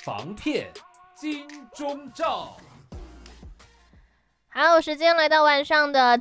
防骗金钟罩。 好，时间来到晚上的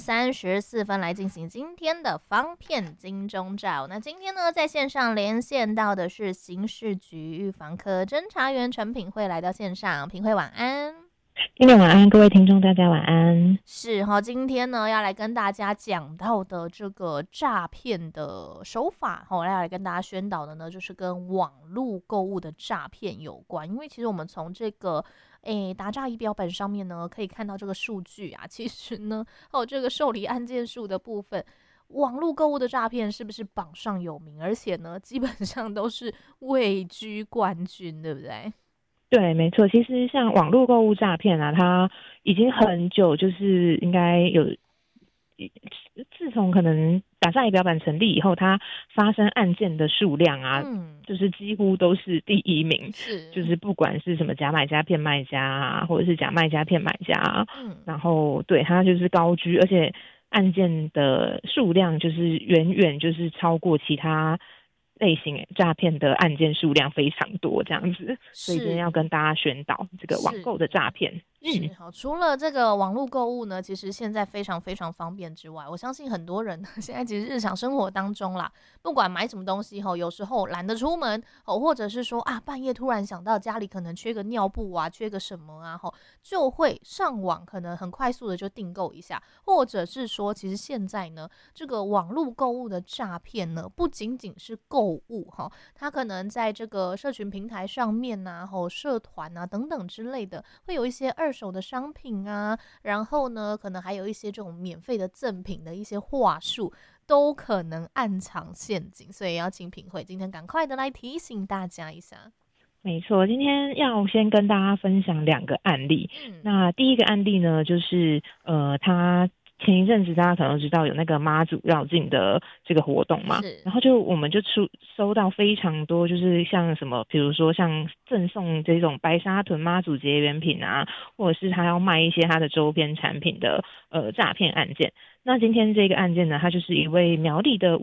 7:34，来进行今天的防骗金钟罩。那今天呢，在线上连线到的是刑事局预防科侦查员陈品慧，来到线上。品慧晚安。 听众晚安，各位听众大家晚安。 是哈，今天呢要来跟大家讲到的这个诈骗的手法，要来跟大家宣导的呢，就是跟网络购物的诈骗有关。因为其实我们从这个达诈仪表本上面呢，可以看到这个数据啊，其实呢，这个受理案件数的部分，网络购物的诈骗是不是榜上有名？而且呢，基本上都是位居冠军，对不对？ 对，没错。其实像网络购物诈骗啊，它已经很久，就是应该有，自从可能打诈仪表板成立以后，它发生案件的数量啊，就是几乎都是第一名。就是不管是什么假买家骗卖家啊，或者是假卖家骗买家啊，然后对它就是高居，而且案件的数量就是远远就是超过其他类型诈骗的案件数量非常多，这样子，所以今天要跟大家宣导这个网购的诈骗。 好，除了这个网络购物呢，其实现在非常非常方便之外，我相信很多人现在其实日常生活当中啦，不管买什么东西有时候懒得出门或者是说半夜突然想到家里可能缺个尿布啊，缺个什么啊就会上网，可能很快速的就订购一下，或者是说，其实现在呢，这个网络购物的诈骗呢，不仅仅是购物它可能在这个社群平台上面啊，社团啊等等之类的，会有一些二手的商品啊，然后呢，可能还有一些这种免费的赠品的一些话术，都可能暗藏陷阱，所以要请品慧今天赶快的来提醒大家一下。 没错，今天要先跟大家分享2个案例。那第一个案例呢，就是他前一阵子大家可能知道有那个妈祖绕境的这个活动嘛，然后我们就收到非常多，就是像什么，比如说像赠送这种白沙屯妈祖结缘品啊，或者是他要卖一些他的周边产品的诈骗案件。那今天这个案件呢，他就是一位苗栗的